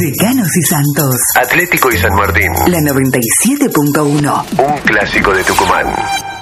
Decanos y Santos. Atlético y San Martín. La 97.1. Un clásico de Tucumán.